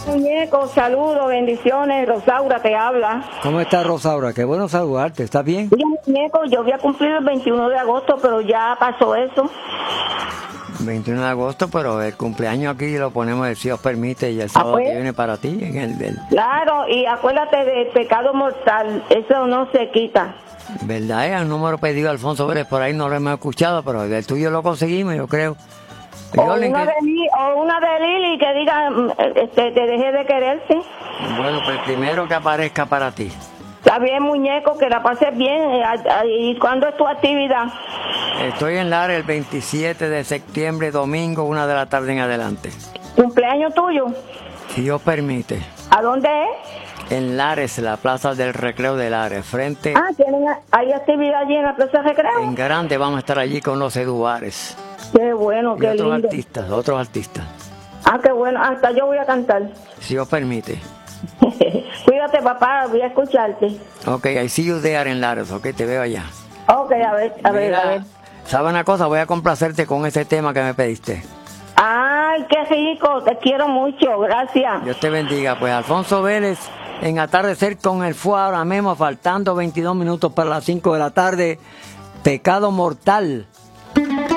Muñeco, saludos, bendiciones. Rosaura te habla. ¿Cómo estás, Rosaura? Qué bueno saludarte. ¿Estás bien? Mira, muñeco, yo voy a cumplir el 21 de agosto, pero ya pasó eso. 21 de agosto, pero el cumpleaños aquí lo ponemos, si Dios permite, y el sábado pues, que viene para ti. En el Claro, y acuérdate del pecado mortal, eso no se quita. ¿Verdad? Es un número pedido Alfonso Vélez, por ahí no lo hemos escuchado, pero el tuyo lo conseguimos, yo creo. O una de Lili que diga, te dejé de quererte. Bueno, pues primero que aparezca para ti. Está bien, muñeco, que la pases bien. ¿Y cuándo es tu actividad? Estoy en Lares el 27 de septiembre, domingo, 1 de la tarde en adelante. ¿Cumpleaños tuyo? Si Dios permite. ¿A dónde es? En Lares, la Plaza del Recreo de Lares, frente... ¿Hay actividad allí en la Plaza de Recreo? En grande vamos a estar allí con los Eduares. Qué bueno, qué lindo. Otros artistas. Qué bueno, hasta yo voy a cantar. Si Dios permite. Cuídate, papá, voy a escucharte. Ok, I see you there en Lares, ok, te veo allá. Ok, a ver. ¿Sabes una cosa? Voy a complacerte con este tema que me pediste. Ay, qué rico, te quiero mucho, gracias. Dios te bendiga. Pues Alfonso Vélez, en Atardecer con el Fue ahora mismo, faltando 22 minutos para las 5 de la tarde. Pecado mortal.